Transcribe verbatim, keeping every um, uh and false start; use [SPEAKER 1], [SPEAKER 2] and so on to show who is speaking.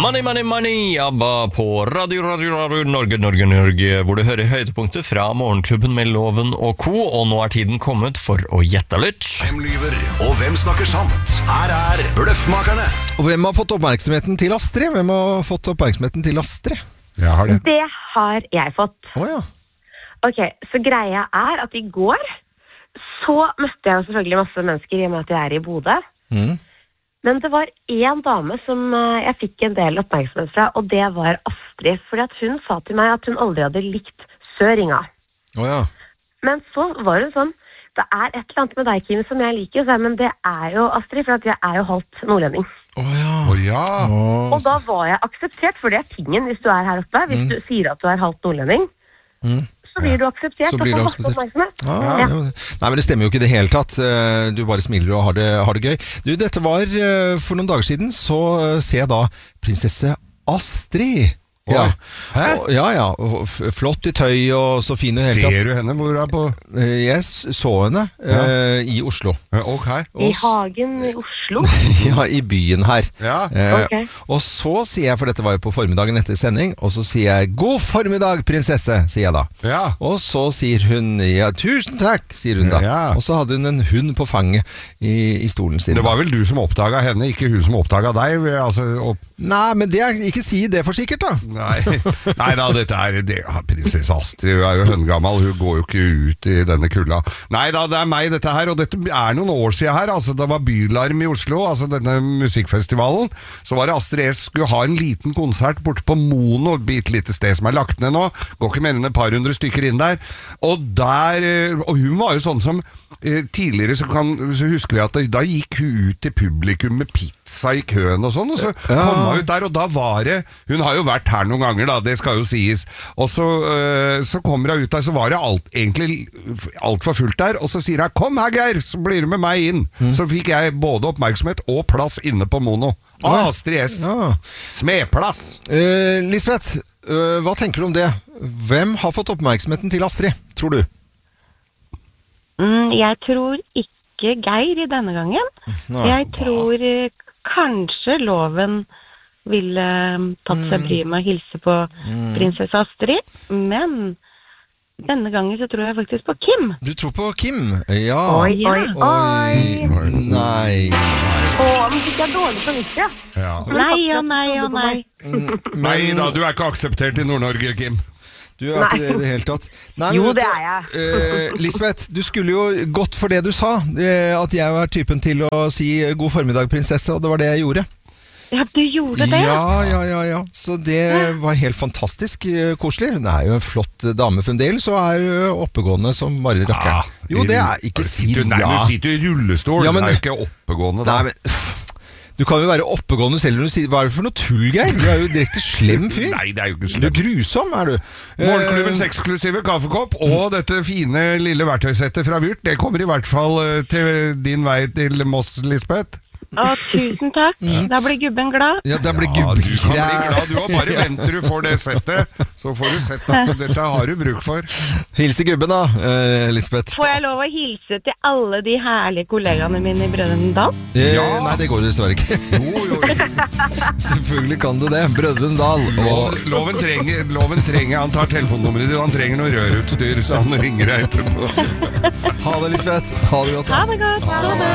[SPEAKER 1] Money, money, money, ABBA på Radio, Radio, Radio, Norge, Norge, Norge, hvor du hører høydepunkter fra Morgenklubben med Loven og Co. Og nå er tiden kommet for å gjette litt.
[SPEAKER 2] Hvem lyver, og hvem snakker sant? Her er Bløffmakerne.
[SPEAKER 3] Og hvem har fått oppmerksomheten til Astrid? Hvem har fått oppmerksomheten til Astrid?
[SPEAKER 4] Jeg har det.
[SPEAKER 5] Det har jeg fått.
[SPEAKER 3] Åja.
[SPEAKER 5] Ok, så greia er at i går så møtte jeg jo selvfølgelig masse mennesker i og med at jeg er i Bodø.
[SPEAKER 3] Mm.
[SPEAKER 5] Men det var en dame som eh, jeg fikk en del oppmerksomhet fra, og det var Astrid. Fordi at hun sa til meg at hun aldri hadde likt Søringa.
[SPEAKER 3] Åja.
[SPEAKER 5] Men så var hun sånn, det er et eller annet med deg, Kim, som jeg liker, så, men det er jo Astrid, for at jeg er jo halvt nordlending.
[SPEAKER 3] Åja.
[SPEAKER 4] Å ja.
[SPEAKER 5] Og da var jeg akseptert, for det er tingen hvis du er her oppe. Hvis
[SPEAKER 3] Mm.
[SPEAKER 5] du sier at du er halvt nordlending,
[SPEAKER 3] Mm.
[SPEAKER 5] så blir du akseptert.
[SPEAKER 3] Så blir
[SPEAKER 5] og
[SPEAKER 3] du
[SPEAKER 5] får masse
[SPEAKER 3] akseptert.
[SPEAKER 5] oppmerksomhet.
[SPEAKER 3] Ah,
[SPEAKER 5] Ja.
[SPEAKER 3] jo. Nei, men det stemmer jo ikke i det hele tatt. Eh, Du bare smiler og har det, har det gøy. Du, dette var eh, for noen dager siden, så eh, ser jeg da prinsesse Astrid. Ja.
[SPEAKER 4] Hæ?
[SPEAKER 3] Og, ja, ja. Og f- flott i tøy og så fin i det hele tatt.
[SPEAKER 4] Ser du henne hvor du er på?
[SPEAKER 3] Eh, Jeg s- så henne eh, i Oslo.
[SPEAKER 4] Ja, ok.
[SPEAKER 5] I hagen i Oslo.
[SPEAKER 3] Ja, i byen her.
[SPEAKER 4] Ja.
[SPEAKER 3] Eh,
[SPEAKER 5] Ok.
[SPEAKER 3] Og så sier jeg, for dette var jo på formiddagen etter sending, og så sier jeg 'God formiddag, prinsesse', sier jeg da.
[SPEAKER 4] Ja.
[SPEAKER 3] Og så sier hun ja, 'tusen takk', sier hun da.
[SPEAKER 4] Ja.
[SPEAKER 3] Og så hadde hun en hund på fanget i, i stolen sin.
[SPEAKER 4] Det var vel du som oppdaget henne, ikke hun som oppdaget deg? Altså, opp...
[SPEAKER 3] Nei, men det er, ikke si det for sikkert da.
[SPEAKER 4] Nei. Nei da, dette er det, ja, prinsesse Astrid, hun er jo høngammal, hun går jo ikke ut i denne kulda. Nei da, det er meg dette her, og dette er noen år siden her, altså det var Bylarm i Oslo, altså denne musikkfestivalen, så var det Astrid S skulle ha en liten konsert borte på Mono, et bitte lite sted som er lagt ned nå, går ikke mer enn et par hundre stykker inn der, og der, eh, og hun var jo sånn som eh, tidligere så, kan, så husker vi at da, da gikk hun ut til publikum med pizza i køen og sånn, og så
[SPEAKER 3] Ja.
[SPEAKER 4] kom hun ut der, og da var det, hun har jo vært her noen ganger da, det skal jo sies, og så, øh, så kommer hun ut der, så var det alt, egentlig alt for fullt der, og så sier hun, kom her Geir, så blir du med meg inn. Så fikk jeg både oppmerksomhet og plass inne på Mono. Ah, Astrid S.
[SPEAKER 3] Ja.
[SPEAKER 4] Smedplass.
[SPEAKER 3] Eh, Lisbeth, eh, hva tenker du om det? Hvem har fått oppmerksomheten til Astrid, tror du?
[SPEAKER 5] Mm, jeg tror ikke Geir i denne gangen.
[SPEAKER 3] Nei.
[SPEAKER 5] Jeg tror eh, kanskje Loven ville eh, tatt seg bryet med å hilse på prinsesse Astrid, men denne gangen så tror jeg faktisk på Kim.
[SPEAKER 3] Du tror på Kim? Ja.
[SPEAKER 5] Oi, oi, oi.
[SPEAKER 3] Nei.
[SPEAKER 5] Åh, men fikk jeg dårlig samvittighet?
[SPEAKER 4] Ja.
[SPEAKER 5] Nei og nei og nei.
[SPEAKER 4] Nei da, du er ikke akseptert i Nord-Norge, Kim.
[SPEAKER 3] Du er ikke det i det hele tatt. Nei, men
[SPEAKER 5] Jo,
[SPEAKER 3] vet
[SPEAKER 5] det
[SPEAKER 3] du,
[SPEAKER 5] er jeg.
[SPEAKER 3] eh, Lisbeth, du skulle jo gått for det du sa, eh, at jeg var typen til å si 'god formiddag, prinsesse', og det var det jeg gjorde.
[SPEAKER 5] Ja, du gjorde det.
[SPEAKER 3] Ja, ja, ja, ja. Så det var helt fantastisk eh, koselig. Hun er jo en flott eh, dame fremdeles, og er eh, oppegående som bare rakkeren. Jo, det er ikke si
[SPEAKER 4] du, nei,
[SPEAKER 3] ja.
[SPEAKER 4] du sitter i rullestol,
[SPEAKER 3] Ja, men-
[SPEAKER 4] det er jo ikke oppegående da.
[SPEAKER 3] Nei, men uff. Du kan jo være oppegående selv om du sier, hva er det for noe tull, Geir? Du er jo direkte slem fyr.
[SPEAKER 4] Nei, det er jo ikke
[SPEAKER 3] Du er
[SPEAKER 4] slem.
[SPEAKER 3] grusom, er du.
[SPEAKER 4] Morgenklubbens
[SPEAKER 3] Eh,
[SPEAKER 4] eksklusive kaffekopp og dette fine lille verktøysettet fra Vyrt, det kommer i hvert fall eh, til din vei til Moss, Lisbeth.
[SPEAKER 5] Å, tusen takk. Da blir gubben glad.
[SPEAKER 3] Ja, der ble
[SPEAKER 4] Ja, du kan bli
[SPEAKER 3] gubbegrær.
[SPEAKER 4] glad, du har bare venter du får det settet, så får du sett at dette har du bruk for.
[SPEAKER 3] Hils til gubben da, eh, Lisbeth.
[SPEAKER 5] Får jeg lov å hilse til alle de herlige kollegaene mine i Brødrene Dal?
[SPEAKER 3] Eh,
[SPEAKER 4] Ja.
[SPEAKER 3] Nei, det går dessverre ikke.
[SPEAKER 4] Jo, jo,
[SPEAKER 3] Selvfølgelig kan du det. Brødrene Dal.
[SPEAKER 4] Lov,
[SPEAKER 3] Og
[SPEAKER 4] loven, trenger, loven trenger, han tar telefonnummeret ditt, han trenger noe rørutstyr, så han ringer deg etterpå.
[SPEAKER 3] ha det, Lisbeth. Ha det godt. da.
[SPEAKER 5] Ha det godt. Ha det.